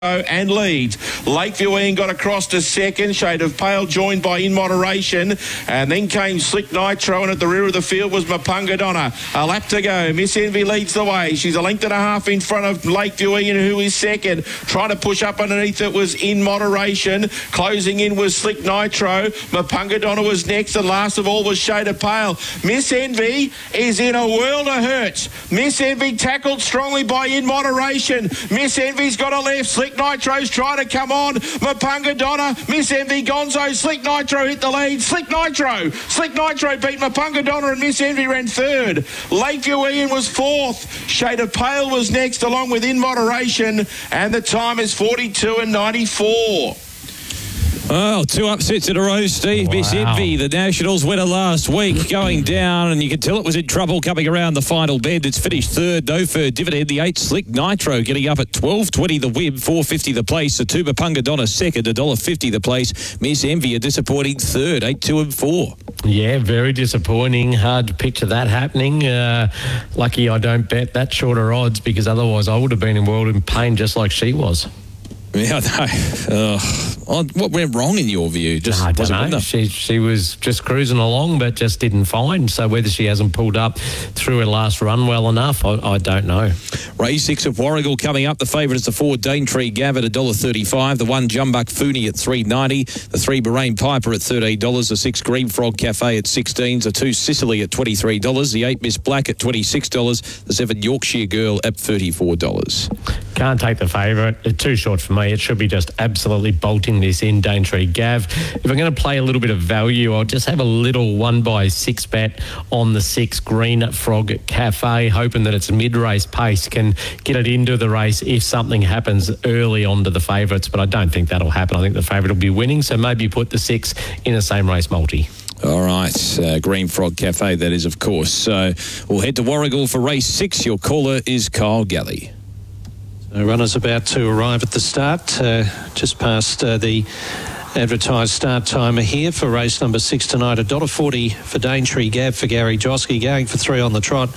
and leads. Lakeview Ian got across to second. Shade of Pale joined by In Moderation, and then came Slick Nitro, and at the rear of the field was Mapunga Donna. A lap to go. Miss Envy leads the way. She's a length and a half in front of Lakeview Ian, who is second. Trying to push up underneath it was In Moderation. Closing in was Slick Nitro. Mapunga Donna was next, and last of all was Shade of Pale. Miss Envy is in a world of hurt. Miss Envy tackled strongly by In Moderation. Miss Envy's got a left. Slick Nitro's trying to come on. Mapunga Donna, Miss Envy, Gonzo, Slick Nitro hit the lead. Slick Nitro beat Mapunga Donna, and Miss Envy ran third. Lakeview Ian was fourth. Shade of Pale was next, along with In Moderation, and the time is 42:94. Well, two upsets in a row, Steve. Wow. Miss Envy, the Nationals winner last week, going down, and you can tell it was in trouble coming around the final bend. It's finished third, no fur dividend. The 8 Slick Nitro getting up at $12.20 the whip, $4.50 the place. The 2 Mapunga Donna second, $1.50 the place. Miss Envy a disappointing third, 8, 2 and 4. Yeah, very disappointing. Hard to picture that happening. Lucky I don't bet that shorter odds, because otherwise I would have been in world in pain just like she was. Yeah, no. What went wrong in your view? I don't know. She was just cruising along, but just didn't find. So whether she hasn't pulled up through her last run well enough, I don't know. Race 6 of Warrigal coming up. The favourite is the 4 Daintree Gav at $1.35. The 1 Jumbuck Fooney at $3.90. The 3 Bahrain Piper at $13. The 6 Green Frog Cafe at $16. The 2 Sicily at $23. The 8 Miss Black at $26. The 7 Yorkshire Girl at $34. Can't take the favourite. It's too short for me. It should be just absolutely bolting this in, Daintree Gav. If I'm going to play a little bit of value, I'll just have a little 1x6 bet on the 6 Green Frog Cafe, hoping that its mid-race pace can get it into the race if something happens early on to the favourites, but I don't think that'll happen. I think the favourite will be winning, so maybe put the 6 in the same race multi. All right, Green Frog Cafe, that is, of course. So we'll head to Warrigal for race 6. Your caller is Kyle Galley. Runners about to arrive at the start, just past the advertised start timer here for race number 6 tonight. $1.40 for Daintree Gav for Gary Josky, going for 3 on the trot.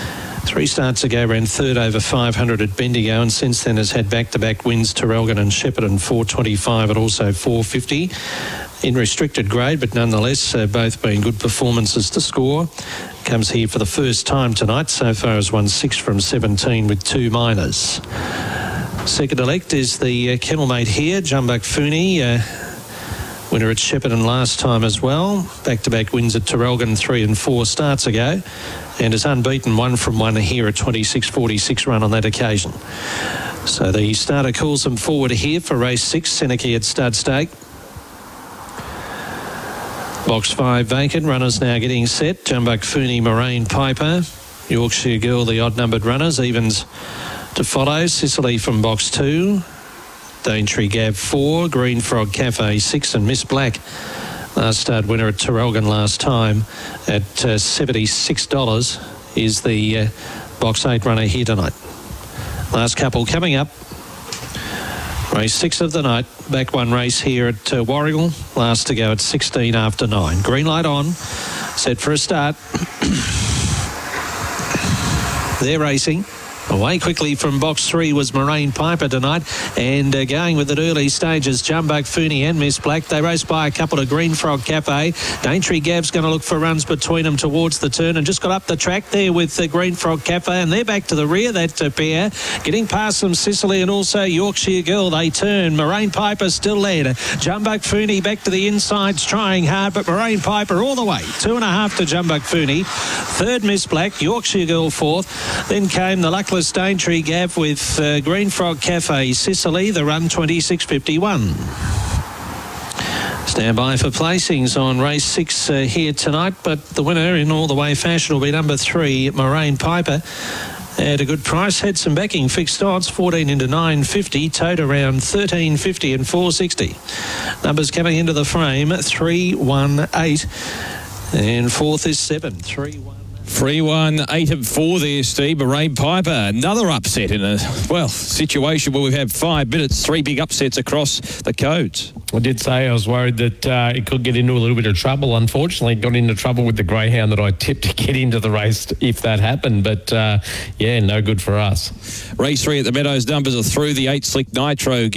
3 starts ago ran third over 500 at Bendigo, and since then has had back-to-back wins, Terrelgan and Shepparton, 4.25 and also 4.50 in restricted grade, but nonetheless both been good performances to score. Comes here for the first time tonight. So far has won 6 from 17 with 2 minors. Second elect is the kennelmate here, Jumbuck Fooney, winner at Shepparton last time as well. Back-to-back wins at Terrelgan 3 and 4 starts ago, and is unbeaten 1 from 1 here at 26.46 run on that occasion. So the starter calls them forward here for race 6, Seneca at stud stake. Box 5 vacant, runners now getting set. Jumbuck Fooney, Moraine Piper, Yorkshire Girl, the odd-numbered runners. Evens to follow. Sicily from box 2. Daintree Gav 4, Green Frog Cafe 6, and Miss Black, last start winner at Terrelgan last time at $76, is the box 8 runner here tonight. Last couple coming up. Race 6 of the night. Back 1 race here at Warrigal. Last to go at 16 after 9. Green light on. Set for a start. They're racing. Away quickly from box 3 was Moraine Piper tonight, and going with it early stages, Jumbuck Fooney and Miss Black. They race by a couple to Green Frog Cafe. Daintree Gav's going to look for runs between them towards the turn, and just got up the track there with the Green Frog Cafe, and they're back to the rear, that pair. Getting past them, Sicily and also Yorkshire Girl. They turn. Moraine Piper still led. Jumbuck Fooney back to the insides, trying hard, but Moraine Piper all the way. 2.5 to Jumbuck Fooney. Third, Miss Black. Yorkshire Girl fourth. Then came the luckless Daintree Gav with Green Frog Cafe Sicily, the run 26.51. Stand by for placings on race 6 here tonight, but the winner in all the way fashion will be number 3, Moraine Piper. At a good price, had some backing, fixed odds, 14 into 9.50, towed around 13.50 and 4.60. Numbers coming into the frame, 3, 1, 8, and fourth is 7, 3, 1. 3, 1, 8 and 4 there, Steve. Moraine Piper, another upset in a, situation where we've had 5 minutes, 3 big upsets across the codes. I did say I was worried that it could get into a little bit of trouble. Unfortunately, it got into trouble with the greyhound that I tipped to get into the race if that happened. But, no good for us. Race 3 at the Meadows, numbers are through. The 8 Slick Nitro